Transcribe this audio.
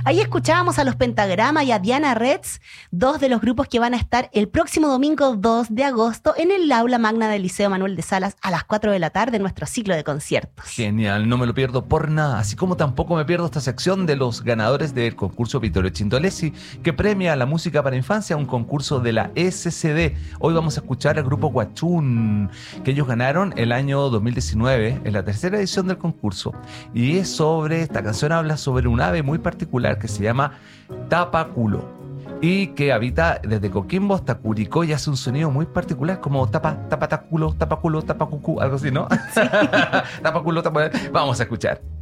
Ahí escuchábamos a los Pentagrama y a Diana Retz, dos de los grupos que van a estar el próximo domingo 2 de agosto en el aula magna del Liceo Manuel de Salas a las 4 de la tarde en nuestro ciclo de conciertos. Genial, no me lo pierdo por nada, así como tampoco me pierdo esta sección de los ganadores del concurso Vittorio Cintolesi, que premia la música para infancia, un concurso de la SCD. Hoy vamos a escuchar al grupo Guachún, que ellos ganaron el año 2019 en la tercera edición del concurso, y esta canción habla sobre un ave muy particular que se llama tapaculo y que habita desde Coquimbo hasta Curicó y hace un sonido muy particular como tapaculo, tapacucu, algo así, ¿no? Sí. Tapaculo, vamos a escuchar.